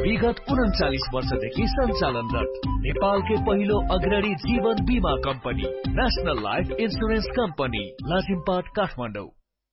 विगत 39 वर्षदेखि सञ्चालनरत नेपालकै पहिलो अग्रणी जीवन बीमा company national life insurance company Lazimpat Kathmandu.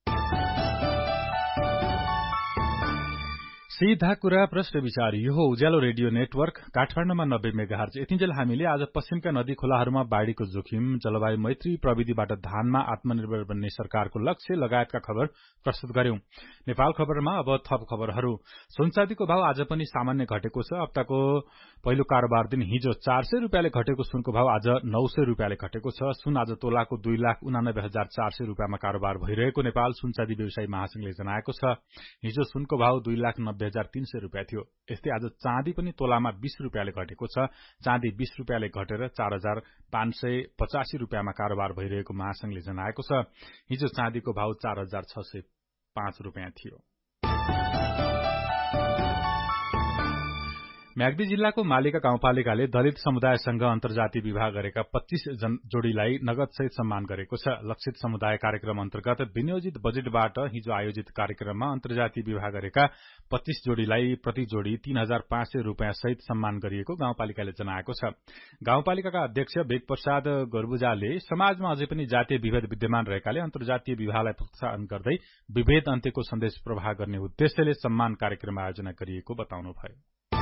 सीधा कुरा प्रश्न विचार यो हो उज्यालो रेडियो नेटवर्क काठमाडौँमा 90 मेगाहर्ज। यतिन्जेल हामीले आज पश्चिमका नदी खोलाहरूमा बाढ़ीको जोखिम, जलवायु मैत्री प्रविधिबाट धानमा आत्मनिर्भर बन्ने सरकारको लक्ष्य लगायतका खबर प्रस्तुत गर्यौं। नेपाल खबरमा अब थप खबरहरू। सुनचाँदीको भाव आज पनि सामान्य घटेको छ। हप्ताको पहिलो कारोबार दिन हिजो 400 रुपियाँले घटेको सुनको भाव आज 900 रुपियाँले घटेको छ। सुन आज तोलाको 2,89,400 रुपियाँमा कारोबार भइरहेको नेपाल सुनचाँदी व्यवसायी महासंघले जनाएको छ। हिजो सुनको भाव 2,90,300 रुपियाँ थियो। यस्तै आज चाँदी पनि तोलामा 20 रुपियाँले घटेको छ। चाँदी 20 रुपियाँले घटेर 4,585 रुपियाँमा कारोबार भइरहेको महासंघले जनाएको छ। हिजो चाँदीको भाव 4,605 रुपियाँ थियो। म्याग्दी जिल्लाको मालिका गाउँपालिकाले दलित समुदायसँग अन्तर्जातीय विवाह गरेका 25 जोड़ीलाई नगदसहित सम्मान गरेको छ। लक्षित समुदाय कार्यक्रम अन्तर्गत विनियोजित बजेटबाट हिजो आयोजित कार्यक्रममा अन्तर्जातीय विवाह गरेका 25 जोड़ीलाई प्रति जोड़ी 3,500 रुपियाँ सहित सम्मान गरिएको गाउँपालिकाले जनाएको छ। गाउँपालिकाका अध्यक्ष बेगप्रसाद गर्बुजाले समाजमा अझै पनि जातीय विभेद विद्यमान रहेकाले अन्तर्जातीय विवाहलाई प्रोत्साहन गर्दै विभेद अन्त्यको सन्देश प्रवाह गर्ने उद्देश्यले सम्मान कार्यक्रम आयोजना गरिएको बताउनुभयो।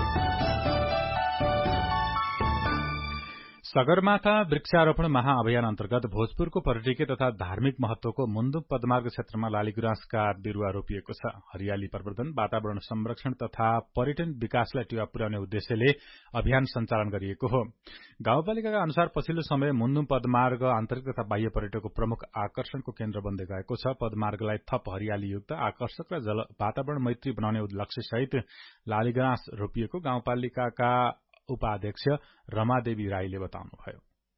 सगरमाथा वृक्षारोपण महाअभियान अन्तर्गत भोजपुरको पर्यटकीय तथा धार्मिक महत्वको मुन्दुम पदमार्ग क्षेत्रमा लालीगुराँसका बिरूवा रोपिएको छ। हरियाली प्रवर्धन, वातावरण संरक्षण तथा पर्यटन विकासलाई टेवा पुर्याउने उद्देश्यले अभियान सञ्चालन गरिएको हो। गाउँपालिकाका अनुसार पछिल्लो समय मुन्दुम पदमार्ग आन्तरिक तथा बाह्य पर्यटकको प्रमुख आकर्षणको केन्द्र बन्दै गएको छ। पदमार्गलाई थप हरियालीयुक्त, आकर्षक र वातावरण मैत्री बनाउने लक्ष्यसहित लालीगुराँस रोपिएको गाउँपालिकाका उपाध्यक्ष रमादेवी राईले बताउनुभयो।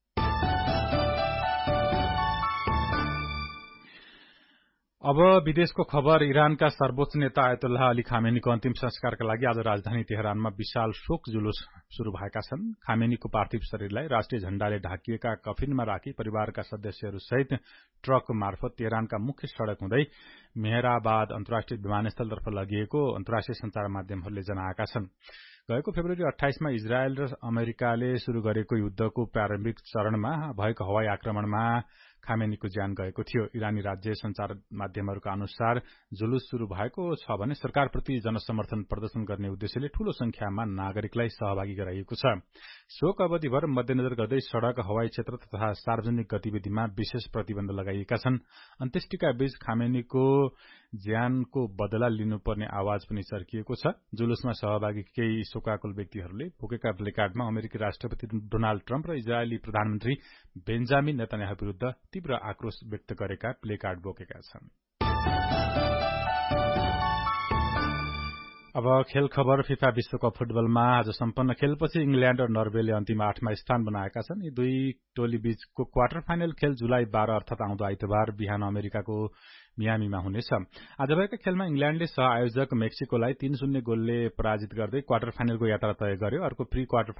अब विदेशको खबर। इरानका सर्वोच्च नेता आयतुल्लाह अली खामेनीको अन्तिम संस्कारका लागि आज राजधानी तेहरानमा विशाल शोक जुलूस शुरू भएका छन्। खामेनीको पार्थिव शरीरलाई राष्ट्रिय झण्डाले ढाकिएका कफिनमा राखी परिवारका सदस्यहरू सहित ट्रक मार्फत तेहरानका मुख्य सड़क हुँदै मेहराबाद अन्तर्राष्ट्रिय विमानस्थलतर्फ लगिएको अन्तर्राष्ट्रिय संचार माध्यमहरूले जनाएका छन्। गएको फेब्रुअरी 28 मा इजरायल र अमेरिकाले शुरू गरेको युद्धको प्रारम्भिक चरणमा भएको हवाई आक्रमणमा खामेनीको ज्यान गएको थियो। इरानी राज्य संचार माध्यमहरूका अनुसार जुलूस शुरू भएको छ भने सरकारप्रति जनसमर्थन प्रदर्शन गर्ने उद्देश्यले ठूलो संख्यामा नागरिकलाई सहभागी गराइएको छ। शोक अवधिभर मध्यनजर गर्दै सड़क, हवाई क्षेत्र तथा सार्वजनिक गतिविधिमा विशेष प्रतिबन्ध लगाइएका छन्। अन्त्येष्टिका बीच खामेनीको ज्यानको बदला लिनुपर्ने आवाज पनि चर्किएको छ। जुलूसमा सहभागी केही शोकाकुल व्यक्तिहरूले फुकेका प्लेकार्डमा अमेरिकी राष्ट्रपति डोनाल्ड ट्रम्प र इजरायली प्रधानमन्त्री बेन्जामिन नेतन्याहु विरूद्ध तीव्र आक्रोश व्यक्त गरेका प्लेकार्ड बोकेका छन्। अब खेल खबर। फिफा विश्वकप फुटबलमा आज सम्पन्न खेलपछि इंग्ल्याण्ड र नर्वेले अन्तिम 8 मा स्थान बनाएका छन्। यी दुई टोली बीचको क्वार्टर फाइनल खेल जुलाई 12 अर्थात आउँदो आइतबार बिहान अमेरिकाको मियामीमा हुनेछ। आज भएका खेलमा इंग्ल्याण्डले सह आयोजक मेक्सिकोलाई 3-0 गोलले पराजित गर्दै क्वार्टर फाइनलको यात्रा तय गर्यो। अर्को प्री क्वार्टर